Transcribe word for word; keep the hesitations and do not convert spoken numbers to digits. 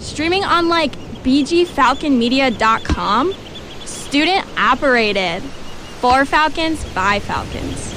Streaming on, like, b g falcon media dot com. Student operated. For Falcons, by Falcons.